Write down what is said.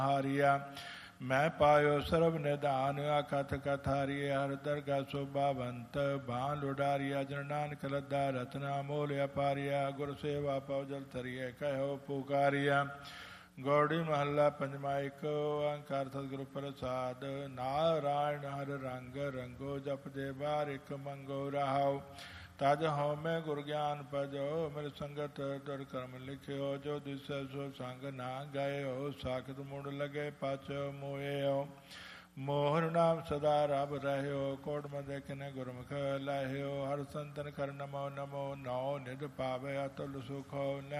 ਹਾਰੀਆ। ਮੈਂ ਪਾਇਓ ਸਰਬ ਨਿਧਾਨ ਆਖਤ ਕਥਾਰੀਏ ਹਰ ਦਰਗਾ ਸੁਭਾਵੰਤ ਬਾਣ ਉਡਾਰੀਆ ਜਨ ਨਾਨਕ ਲੱਦਾ ਰਤਨਾ ਮੋਲ ਅਪਾਰੀਆ ਗੁਰ ਸੇਵਾ ਪਉ ਜਲ ਤਰੀਏ ਕਹਿਓ ਪੁਕਾਰੀਆ। ਗੌੜੀ ਮਹੱਲਾ ਪੰਜਵਾਂ। ਇੱਕ ਓੰਕਾਰ ਸਤਿਗੁਰੂ ਪ੍ਰਸਾਦ। ਨਾਰਾਇਣ ਹਰ ਰੰਗ ਰੰਗੋ ਜਪਦੇ ਬਾਰ ਇੱਕ ਮੰਗੋ ਰਹਾਉ। ਤਜ ਹਉਮੈ ਗੁਰ ਗਿਆਨ ਭਜੋ ਮਿਲ ਸੰਗਤ ਦੁਰ ਕਰਮ ਲਿਖਿਓ। ਜੋ ਦਿਸੈ ਸੋ ਸੰਗ ਨਾ ਗਇਓ ਸਾਖਤ ਮੁੜ ਲਗੇ ਪਾਛੋ ਮੋਇਓ। ਮੋਹਰ ਨਾਮ ਸਦਾ ਰਬ ਰਹਿਓ ਕੋਟ ਮ ਦੇਖਨੇ ਗੁਰਮੁਖ ਲਾਹਿਓ। ਹਰ ਸੰਤਨ ਕਰ ਨਮੋ ਨਮੋ ਨੌ ਨਿਧ ਪਾਵੇ ਅਤੁਲ ਸੁਖੋ।